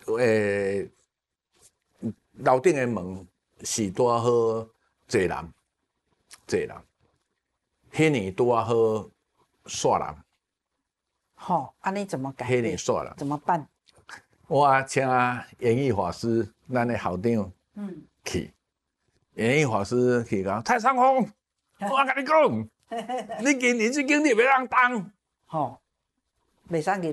楼顶的门是拄好坐人，迄年拄好煞人。 好，安尼怎么改迄变？ 年煞人， 怎么办？ 我请延义法师，咱的校长，去。延义法师去讲，太上皇，我跟你讲，你今年这经你要让当。 吼，袂使入